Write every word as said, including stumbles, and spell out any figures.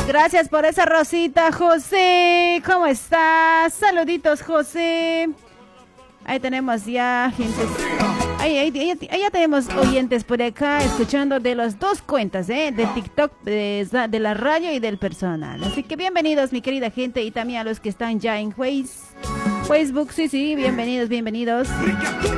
Gracias por esa rosita, José. ¿Cómo estás? Saluditos, José. Ahí tenemos ya gente. Ahí, ahí, ahí, ahí ya tenemos oyentes por acá escuchando de las dos cuentas, ¿eh? De TikTok, de, de la radio y del personal. Así que bienvenidos, mi querida gente, y también a los que están ya en Face, Facebook. Sí, sí, bienvenidos, bienvenidos.